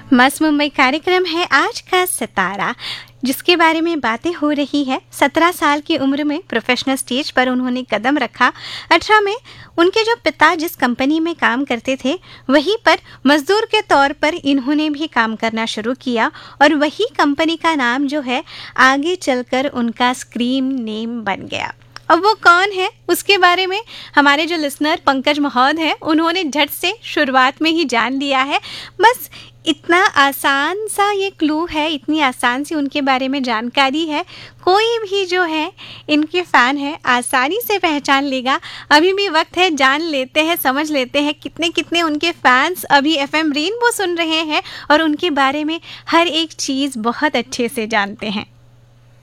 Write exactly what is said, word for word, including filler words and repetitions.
मस्त मुंबई कार्यक्रम है आज का सितारा, जिसके बारे में बातें हो रही है। सत्रह साल की उम्र में प्रोफेशनल स्टेज पर उन्होंने कदम रखा। अठारह में उनके जो पिता जिस कंपनी में काम करते थे वहीं पर मजदूर के तौर पर इन्होंने भी काम करना शुरू किया और वही कंपनी का नाम जो है आगे चलकर उनका स्क्रीन नेम बन गया। अब वो कौन है उसके बारे में हमारे जो लिसनर पंकज महोदय हैं उन्होंने झट से शुरुआत में ही जान लिया है। बस इतना आसान सा ये क्लू है, इतनी आसान सी उनके बारे में जानकारी है, कोई भी जो है इनके फ़ैन है आसानी से पहचान लेगा। अभी भी वक्त है, जान लेते हैं, समझ लेते हैं कितने कितने उनके फैंस अभी एफएम रेनबो सुन रहे हैं और उनके बारे में हर एक चीज़ बहुत अच्छे से जानते हैं।